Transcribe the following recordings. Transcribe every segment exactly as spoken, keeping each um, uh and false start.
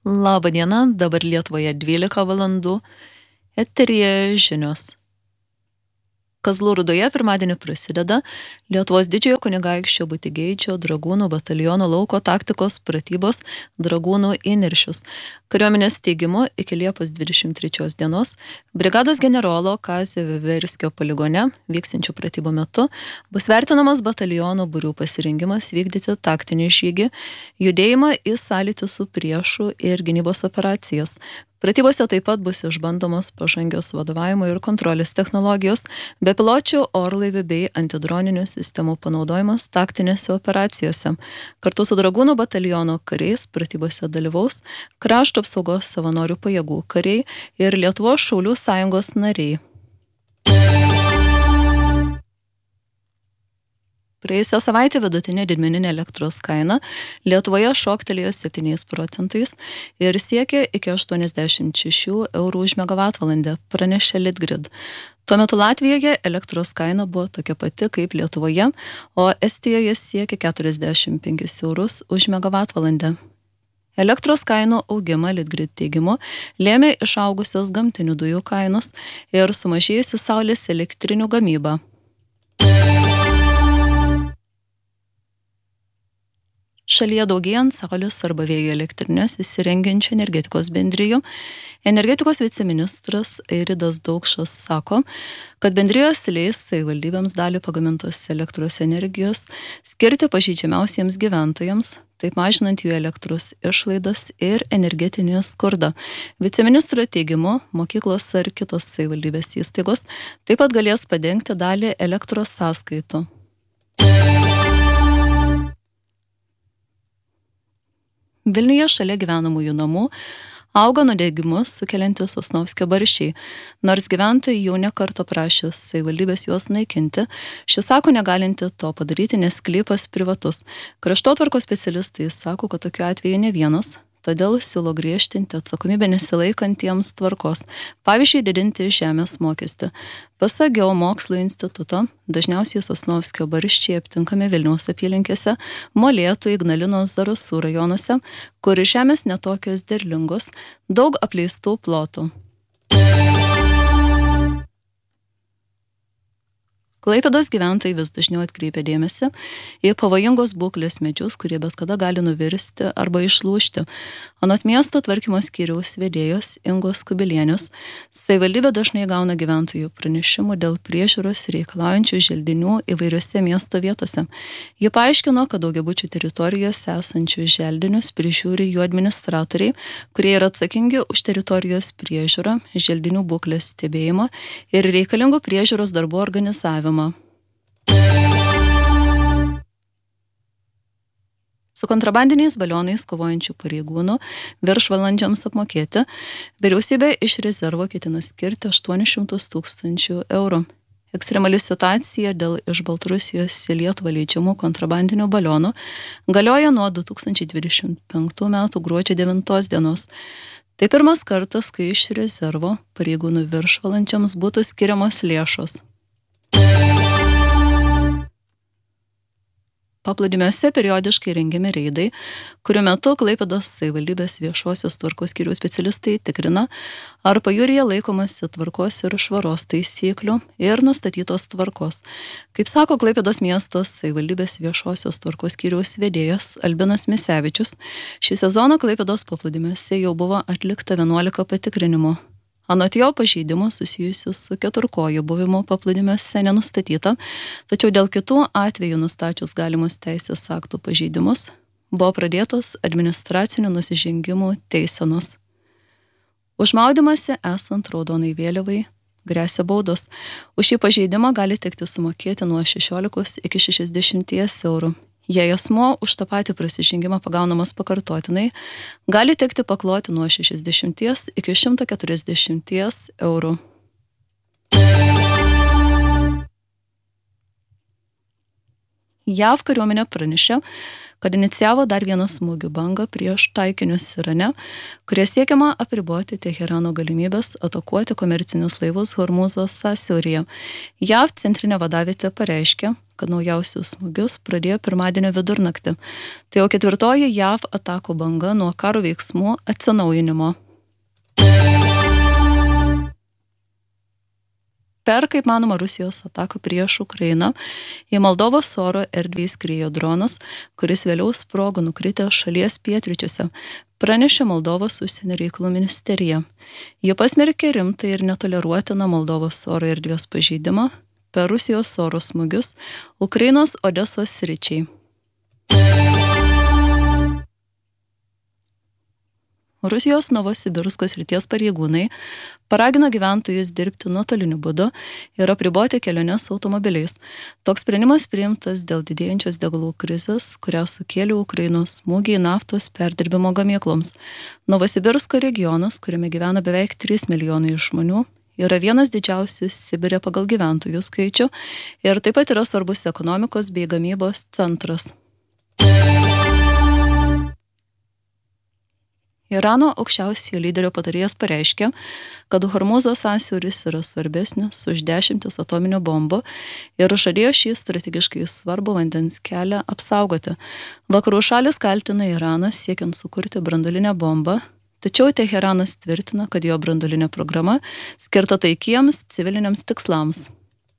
Labą dieną, dabar Lietuvoje dvylika valandų, eteryje žinios. Kazlų Rūdoje pirmadienį prasideda Lietuvos didžiojo kunigaikščio Butigeidžio dragūnų bataliono lauko taktikos pratybos dragūnų įniršis. Kariuomenės teigimu iki Liepos dvidešimt trečios dienos brigados generolo Kazio Veverskio poligone vykstančių pratybų metu bus vertinamas bataliono būrių pasirengimas vykdyti taktinį žygį, judėjimą į sąlytį su priešu ir gynybos operacijas. Pratybose taip pat bus išbandomos pažangios vadovavimo ir kontrolės technologijos, bepiločių orlaivių bei antidroninių sistemų panaudojimas taktinėse operacijose. Kartu su dragūnų bataliono kariais pratybose dalyvaus Krašto apsaugos savanorių pajėgų kariai ir Lietuvos šaulių sąjungos nariai. Praėjusią savaitę vidutinė didmeninė elektros kaina Lietuvoje šoktelėjo septyniais procentais ir siekė iki aštuoniasdešimt šešių eurų už megavatvalandę, pranešė Litgrid. Tuo metu Latvijoje elektros kaina buvo tokia pati kaip Lietuvoje, o Estijoje siekė keturiasdešimt penkis eurus už megavatvalandę. Elektros kainų augimą Litgrid teigimu lėmė išaugusios gamtinių dujų kainos ir sumažėjusi saulės elektrinių gamyba. Šalyje daugėjant saulės arba vėjo elektrinės įsirengiančių energetikos bendrijų, energetikos viceministras Eiridas Daukšas sako, kad bendrijos leis savivaldybėms dalį pagamintos elektros energijos skirti pažeidžiamiausiems gyventojams, taip mažinant jų elektros išlaidas ir energetinį skurdą. Viceministro teigimu, mokyklos ar kitos savivaldybės įstaigos taip pat galės padengti dalį elektros sąskaitų. Vilniuje šalia gyvenamųjų namų auga nudegimus sukeliantys Sosnovskio barščiai. Nors gyventojai jau ne kartą prašė savivaldybės juos naikinti, šis sako negalinti to padaryti, nes sklypas privatus. Kraštotvarkos specialistai sako, kad tokiu atveju ne vienas, todėl siūlo griežtinti atsakomybę nesilaikantiems tvarkos, pavyzdžiui, didinti žemės mokestį. Pasak Geomokslų instituto, dažniausiai Sosnovskio barščiai aptinkami Vilniaus apylinkėse, Molėtų, Ignalinos, Zarasų rajonuose, kur žemės netokios derlingos, daug apleistų plotų. Klaipėdos gyventojai vis dažniau atkreipia dėmesį į pavojingos būklės medžius, kurie bet kada gali nuvirsti arba išlūžti. Anot miesto tvarkymo skyriaus vedėjos Ingos Kubilienės, savivaldybė dažnai gauna gyventojų pranešimų dėl priežiūros reikalaujančių želdinių įvairiose miesto vietose. Ji paaiškino, kad daugiabučių teritorijose esančių želdinius prižiūri jų administratoriai, kurie yra atsakingi už teritorijos priežiūrą, želdinių būklės stebėjimą ir reikalingų priežiūros darbų organizavimą. Su kontrabandiniais balionais kovojančių pareigūnų viršvalandžiams apmokėti, vyriausybė iš rezervo ketina skirti aštuonis šimtus tūkstančių eurų. Ekstremali situacija dėl iš Baltarusijos į Lietuvą leidžiamų kontrabandinių balionų galioja nuo du tūkstančiai dvidešimt penktų metų gruodžio devintos dienos. Tai pirmas kartas, kai iš rezervo pareigūnų viršvalandžiams būtų skiriamos lėšos. Paplūdimiuose periodiškai rengiami reidai, kurių metu Klaipėdos savivaldybės viešosios tvarkos skyriaus specialistai tikrina, ar pajūryje laikomasi tvarkos ir švaros taisyklių ir nustatytos tvarkos. Kaip sako Klaipėdos miesto savivaldybės viešosios tvarkos skyriaus vedėjas Albinas Misevičius, šį sezoną Klaipėdos paplūdimiuose jau buvo atlikta vienuolika patikrinimų. Anot jo pažeidimų susijusių su keturkojų buvimu paplūdimiuose nenustatyta, tačiau dėl kitų atvejų nustačius galimus teisės aktų pažeidimus buvo pradėtos administracinių nusižengimų teisenos. Už maudymąsi esant raudonai vėliavai gresia baudos. Už šį pažeidimą gali tekti sumokėti nuo šešiolikos iki šešiasdešimties eurų. Jei asmuo už tą patį prasižengimą pagaunamas pakartotinai, gali tekti pakloti nuo šešiasdešimties iki šimto keturiasdešimties eurų. J A V kariuomenė pranešė, kad inicijavo dar vieną smūgių bangą prieš taikinius Irane, kurie siekiama apriboti Teherano galimybės atakuoti komercinius laivus Hormūzo sąsiauryje. J A V centrinė vadavietė pareiškė, kad naujausius smūgius pradėjo pirmadienio vidurnaktį. Tai jau ketvirtoji J A V atakų banga nuo karo veiksmų atsinaujinimo. Per, kaip manoma, Rusijos ataką prieš Ukrainą į Moldovos oro erdvę įskriejo dronas, kuris vėliau sprogo nukritę šalies pietryčiuose, pranešė Moldovos užsienio reikalų ministerija. Ji pasmerkė rimtą ir netoleruotiną Moldovos oro erdvės pažeidimą per Rusijos oro smūgius Ukrainos Odesos sričiai. Rusijos Novosibirsko srities pareigūnai paragino gyventojus dirbti nuotoliniu būdu ir apriboti keliones automobiliais. Toks sprendimas priimtas dėl didėjančios degalų krizės, kurią sukėlė Ukrainos smūgiai naftos perdirbimo gamykloms. Novosibirsko regionas, kuriame gyvena beveik trys milijonai žmonių, yra vienas didžiausių Sibire pagal gyventojų skaičių ir taip pat yra svarbus ekonomikos bei gamybos centras. Irano aukščiausiojo lyderio patarėjas pareiškė, kad Hormūzo sąsiauris yra svarbesnis už dešimtis atominių bombų ir žadėjo šį strategiškai svarbų vandens kelią apsaugoti. Vakarų šalis kaltina Iraną siekiant sukurti branduolinę bombą, tačiau Teheranas tvirtina, kad jo branduolinė programa skirta taikiems civiliniams tikslams.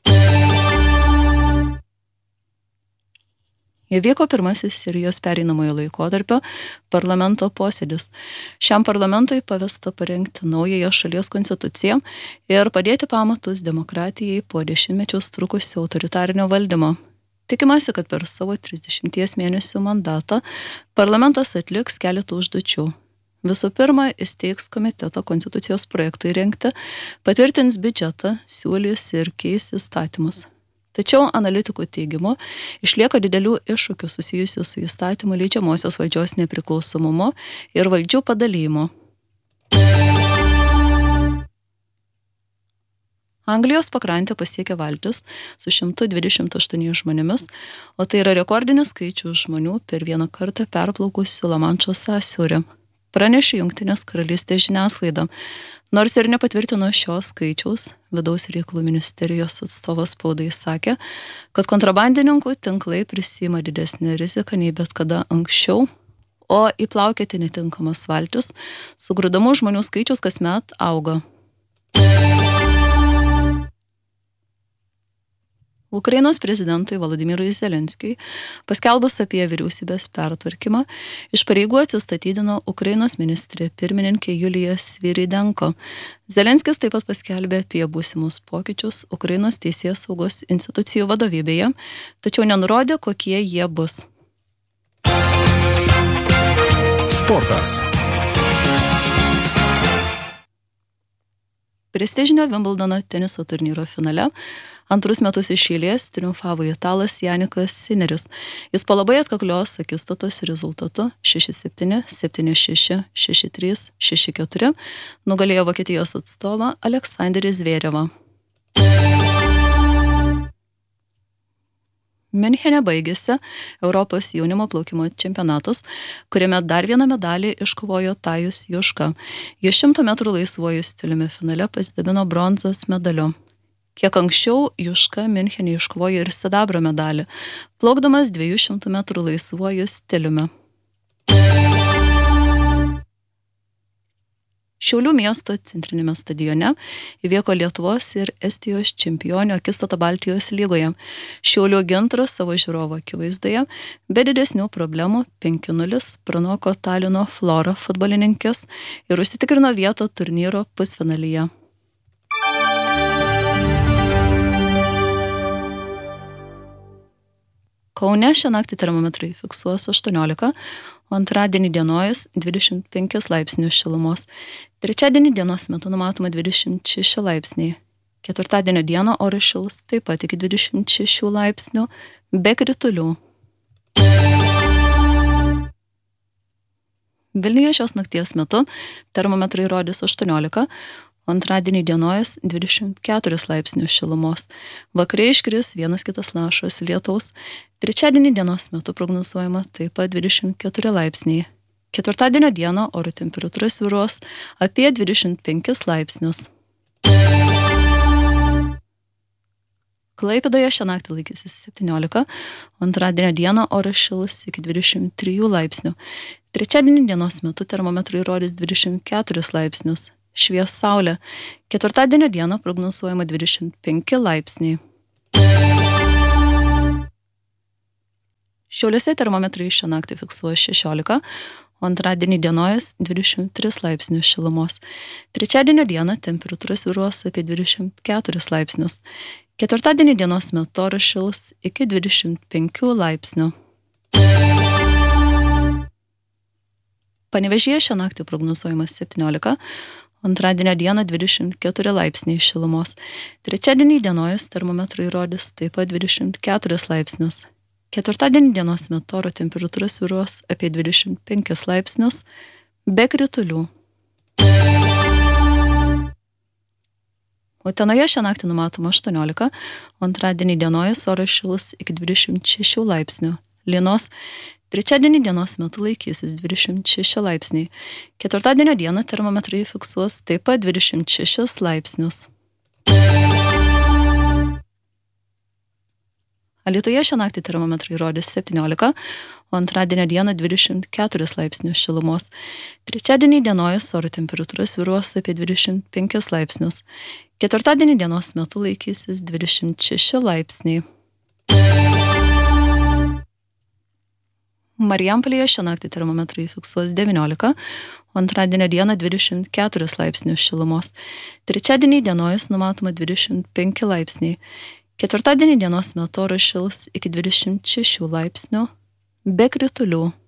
Įvyko pirmasis Sirijos pereinamojo laikotarpio parlamento posėdis. Šiam parlamentui pavesta parengti naująją šalies konstituciją ir padėti pamatus demokratijai po dešimtmečius trukusio autoritarinio valdymo. Tikimasi, kad per savo trisdešimties mėnesių mandatą parlamentas atliks keletą užduočių. Visų pirma, įsteigs komitetą konstitucijos projektui rengti, patvirtins biudžetą, siūlys ir keis įstatymus. Tačiau analitikų teigimu išlieka didelių iššūkių susijusių su įstatymų leidžiamosios valdžios nepriklausomumu ir valdžių padalymu. Anglijos pakrantę pasiekė valtis su šimtu dvidešimt aštuoniais žmonėmis, o tai yra rekordinis skaičius žmonių per vieną kartą perplaukusių Lamanšo sąsiaurį, pranešė Jungtinės karalystės žiniasklaida. Nors ir nepatvirtino šios skaičiaus, vidaus reikalų ministerijos atstovas spaudai sakė, kad kontrabandininkų tinklai prisiima didesnį riziką nei bet kada anksčiau, o įplaukioti netinkamas valtis, sugrūdamų žmonių skaičius kasmet auga. Ukrainos prezidentui Volodymyrui Zelenskiui, paskelbus apie vyriausybės pertvarkymą, iš pareigų atsistatydino Ukrainos ministrė pirmininkė Julija Sviridenko. Zelenskis taip pat paskelbė apie būsimus pokyčius Ukrainos teisės saugos institucijų vadovybėje, tačiau nenurodė, kokie jie bus. Sportas. Prestižinio Wimbledono teniso turnyro finale antrus metus iš eilės triumfavo italas Janikas Sineris. Jis po labai atkaklios akistatos rezultatu šeši septyni, septyni šeši, šeši trys, šeši keturi nugalėjo Vokietijos atstovą Aleksandrį Zverevą. Miunchene baigėsi Europos jaunimo plaukimo čempionatas, kuriame dar vieną medalį iškovojo Tajus Juška. Jis šimto metrų laisvuoju stiliumi finale pasidabino bronzos medaliu. Kiek anksčiau Juška Miunchene iškovojo ir sidabro medalį, plaukdamas dviejų šimtų metrų laisvuoju stiliumi. Šiaulių miesto centrinėme stadione įvyko Lietuvos ir Estijos čempionių akistata Baltijos lygoje. Šiaulių Gintras savo žiūrovo akivaizdoje be didesnių problemų penki nulis pranoko Talino Flora futbolininkės ir užsitikrino vietą turnyro pusfinalyje. Kaune šią naktį termometrai fiksuos aštuoniolika, o antradienį dienojas dvidešimt penki laipsnių šilumos. Trečiadienį dienos metu numatoma dvidešimt šeši laipsniai. Ketvirtadienio dieną oras šils taip pat iki dvidešimt šešių laipsnių, be kritulių. Vilniuje šios nakties metu termometrai rodys aštuoniolika, o antradienį dienojas dvidešimt keturis laipsnius šilumos. Vakare iškris vienas kitas lašas lietaus. Trečiadienį dienos metu prognozuojama taip pat dvidešimt keturi laipsniai. Ketvirtadienio dieną oro temperatūra svyruos apie dvidešimt penkis laipsnius. Klaipėdoje šią naktį laikysis septyniolika, antradienio dieną oras šils iki dvidešimt trijų laipsnių. Trečiadienį dienos metu termometrai rodys dvidešimt keturis laipsnius. Švies saulė. Ketvirtadienio dieną prognozuojama dvidešimt penki laipsniai. Šiauliuose termometrai šią naktį fiksuoja šešiolika, o antradienį dienojas dvidešimt tris laipsnius šilumos. Trečiadienio dieną temperatūra svyruos apie dvidešimt keturis laipsnius. Ketvirtadienį dienos metu oras šils iki dvidešimt penkių laipsnių. Panevėžyje šią naktį prognozuojamas septyniolika, antradienio dieną dvidešimt keturi laipsniai šilumos. Trečiadienį dienojas termometrai rodys taip pat dvidešimt keturis laipsnius. Ketvirtadienį dienos metu oro temperatūra svyruos apie dvidešimt penkis laipsnius, be kritulių. Utenoje šią naktį numatoma aštuoniolika, antradienį dienojas oras šils iki dvidešimt šešių laipsnių. Lynos. Trečiadienį dienos metu laikysis dvidešimt šeši laipsniai. Ketvirtadienio dieną termometrai fiksuos taip pat dvidešimt šešis laipsnius. Alytuje šią naktį termometrai rodys septyniolika, o antradienio dieną dvidešimt keturis laipsnius šilumos. Trečiadienį dienojas oro temperatūra svyruos apie dvidešimt penkis laipsnius. Ketvirtadienį dienos metu laikysis dvidešimt šeši laipsniai. Marijampolėje šią naktį termometrai fiksuos devyniolika, o antradienio dieną dvidešimt keturis laipsnius šilumos. Trečiadienį dienojas numatoma dvidešimt penki laipsniai. Ketvirtadienį dienos metu oras šils iki dvidešimt šešių laipsnių, be kritulių.